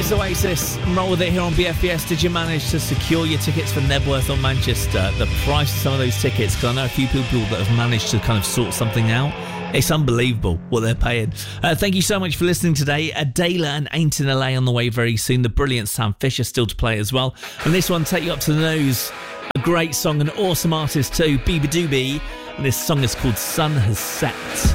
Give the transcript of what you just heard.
is Oasis. Roll with it here on BFBS. Did you manage to secure your tickets for Nebworth or Manchester? The price of some of those tickets, because I know a few people that have managed to kind of sort something out. It's unbelievable what they're paying. Thank you so much for listening today. Adela and Ain't in LA on the way very soon. The brilliant Sam Fisher still to play as well. And this one, Take You Up to the Nose. A great song, an awesome artist too, Biba Doobie. And this song is called Sun Has Set.